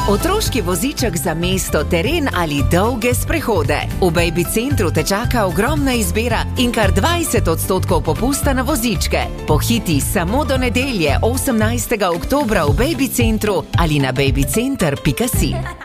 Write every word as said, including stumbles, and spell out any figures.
Otroški voziček za mesto, teren ali dolge sprehode. V Baby Centru te čaka ogromna izbira in kar dvajset odstotkov popusta na vozičke. Pohiti samo do nedelje, osemnajstega oktobra v Baby Centru ali na babycenter pika si.